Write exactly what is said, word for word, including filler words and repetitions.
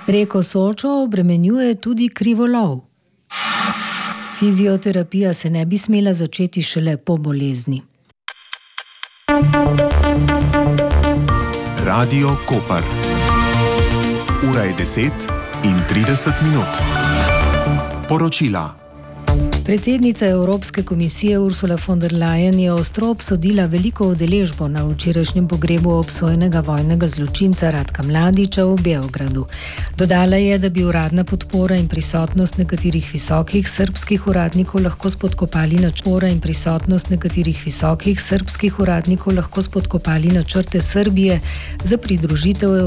Reko Sočo obremenjuje tudi krivolov. Fizioterapija se ne bi smela začeti šele po bolezni. Radio Koper. Ura je deset in trideset minut. Poročila. Predsednica Evropske komisije Ursula von der Leyen je ostro obsodila veliko udeležbo na včerajšnjem pogrebu obsojenega vojnega zločinca Ratka Mladića v Beogradu. Dodala je, da bi uradna podpora in prisotnost nekaterih visokih srbskih uradnikov lahko spodkopali načrte in prisotnost nekaterih visokih srbskih uradnikov lahko spodkopali načrte Srbije za pridružitev